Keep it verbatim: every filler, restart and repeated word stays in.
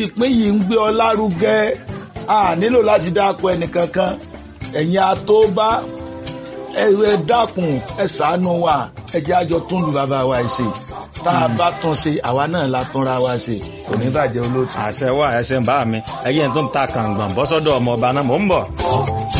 ìpín yìí ń gbé ọ lárugẹ a nílò láti dáko ẹnìkankan ẹ̀yin atóbá ẹ dákun ẹ ṣàánú wa ẹ jẹ́ àjọ tún lu bàbá wa ṣe tá a bá tún ṣe àwa náà la túnra wa ṣe kò ní bàjẹ́ olóòtú. àṣẹ wà ẹṣẹ ń bá mi ẹyẹ tó ń ta kàǹgbọ̀n bọ́sọ́dọ̀ ọmọ ọba náà mò ń bọ̀.